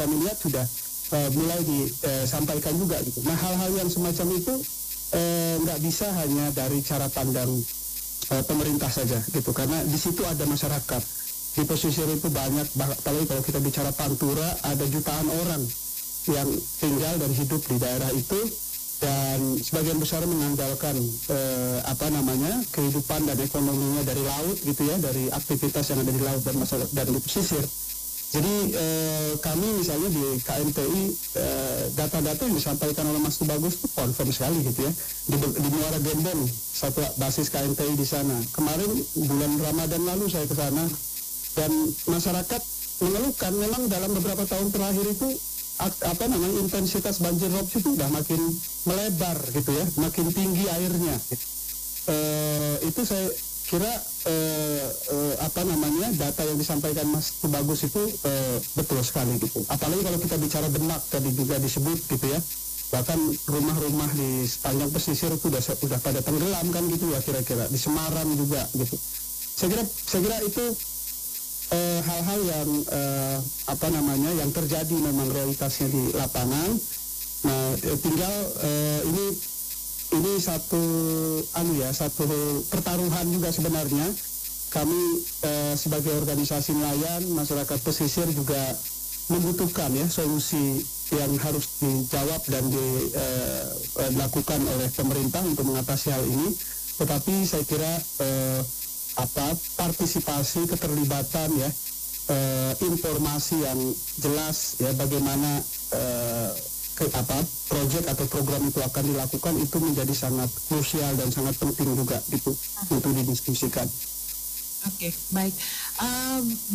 kami lihat sudah mulai disampaikan juga gitu. Nah, hal-hal yang semacam itu nggak bisa hanya dari cara pandang pemerintah saja gitu, karena di situ ada masyarakat. Di pesisir itu banyak, apalagi kalau kita bicara Pantura, ada jutaan orang yang tinggal dan hidup di daerah itu, dan sebagian besar mengandalkan kehidupan dan ekonominya dari laut gitu ya, dari aktivitas yang ada di laut dan masyarakat dan di pesisir. Jadi kami misalnya di KMTI, data-data yang disampaikan oleh Mas Tubagus itu confirm sekali gitu ya. Di Muara Gembong, satu basis KMTI di sana. Kemarin bulan Ramadan lalu saya ke sana, dan masyarakat mengeluhkan memang dalam beberapa tahun terakhir itu intensitas banjir rob itu sudah makin melebar gitu ya, makin tinggi airnya. Itu saya kira data yang disampaikan Mas Tubagus itu betul sekali gitu. Apalagi kalau kita bicara Demak tadi juga disebut gitu ya, bahkan rumah-rumah di sepanjang pesisir itu sudah pada tenggelam kan gitu ya, kira-kira di Semarang juga gitu. Saya kira itu hal-hal yang yang terjadi memang realitasnya di lapangan. Nah, tinggal ini satu pertaruhan juga sebenarnya. Kami sebagai organisasi nelayan masyarakat pesisir juga membutuhkan ya solusi yang harus dijawab dan dilakukan oleh pemerintah untuk mengatasi hal ini. Tetapi saya kira partisipasi, keterlibatan ya, informasi yang jelas ya bagaimana proyek atau program itu akan dilakukan, itu menjadi sangat krusial dan sangat penting juga gitu untuk didiskusikan. Oke, baik.